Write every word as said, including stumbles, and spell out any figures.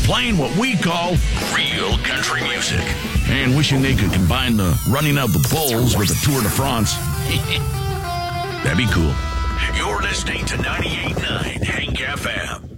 playing what we call real country music. And wishing they could combine the running of the bulls with the Tour de France. That'd be cool. You're listening to ninety-eight point nine Hank F M.